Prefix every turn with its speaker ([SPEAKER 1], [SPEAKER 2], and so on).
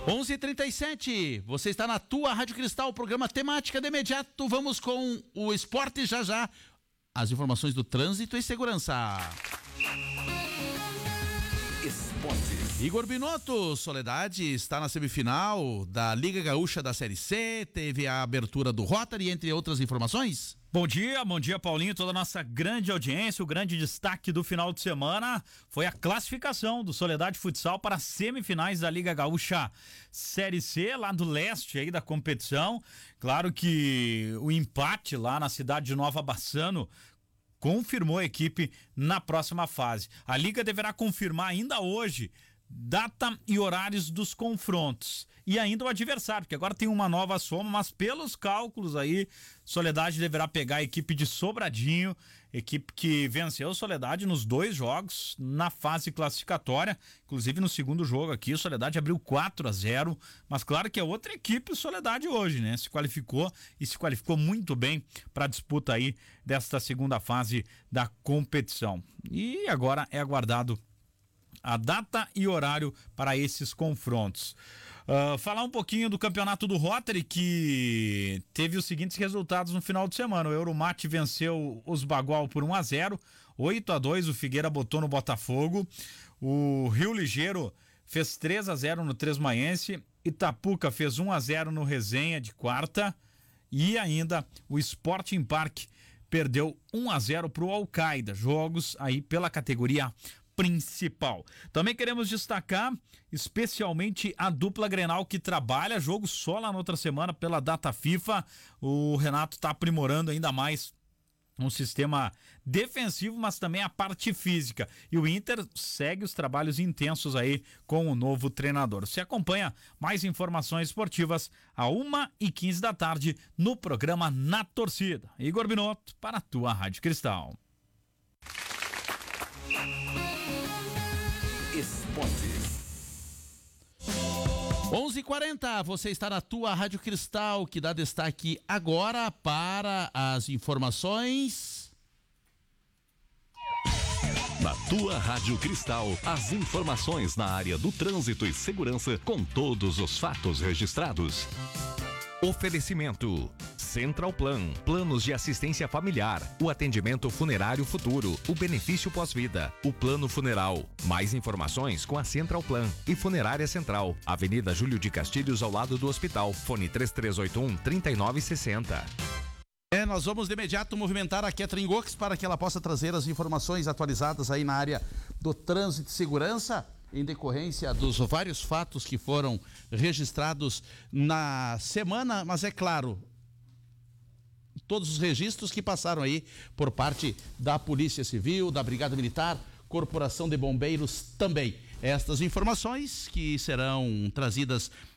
[SPEAKER 1] 11h37, você está na tua Rádio Cristal, programa Temática de Imediato. Vamos com o esporte já já. As informações do trânsito e segurança.
[SPEAKER 2] Esportes.
[SPEAKER 1] Igor Binotto, Soledade está na semifinal da Liga Gaúcha da Série C, teve a abertura do Rotary, entre outras informações.
[SPEAKER 3] Bom dia Paulinho, toda a nossa grande audiência. O grande destaque do final de semana foi a classificação do Soledade Futsal para as semifinais da Liga Gaúcha Série C, lá do leste aí da competição. Claro que o empate lá na cidade de Nova Bassano confirmou a equipe na próxima fase. A Liga deverá confirmar ainda hoje data e horários dos confrontos e ainda o adversário, porque agora tem uma nova soma, mas pelos cálculos aí, Soledade deverá pegar a equipe de Sobradinho, equipe que venceu Soledade nos 2 jogos na fase classificatória. Inclusive no segundo jogo aqui, o Soledade abriu 4-0, mas claro que é outra equipe Soledade hoje, né? Se qualificou muito bem para a disputa aí desta segunda fase da competição. E agora é aguardado a data e horário para esses confrontos. Falar um pouquinho do campeonato do Rotary, que teve os seguintes resultados no final de semana. O Euromate venceu os Bagual por 1-0, 8-2 o Figueira botou no Botafogo, o Rio Ligeiro fez 3-0 no Tresmaense, Itapuca fez 1-0 no Resenha de quarta, e ainda o Sporting Park perdeu 1-0 para o Al-Qaeda, jogos aí pela categoria principal. Também queremos destacar especialmente a dupla Grenal que trabalha, jogo só lá na outra semana pela data FIFA. O Renato está aprimorando ainda mais um sistema defensivo, mas também a parte física. E o Inter segue os trabalhos intensos aí com o novo treinador. Você acompanha mais informações esportivas a 1h15 da tarde no programa Na Torcida. Igor Binotto para a tua Rádio Cristal.
[SPEAKER 2] Esportes.
[SPEAKER 1] 11h40, você está na tua Rádio Cristal, que dá destaque agora para as informações.
[SPEAKER 2] Na tua Rádio Cristal, as informações na área do trânsito e segurança com todos os fatos registrados. Oferecimento Central Plan, planos de assistência familiar, o atendimento funerário futuro, o benefício pós-vida, o plano funeral. Mais informações com a Central Plan e Funerária Central, Avenida Júlio de Castilhos, ao lado do hospital. Fone 3381-3960.
[SPEAKER 1] Nós vamos de imediato movimentar a Catherine Gox para que ela possa trazer as informações atualizadas aí na área do trânsito e segurança, em decorrência dos vários fatos que foram registrados na semana, mas é claro, todos os registros que passaram aí por parte da Polícia Civil, da Brigada Militar, Corporação de Bombeiros também. Estas informações que serão trazidas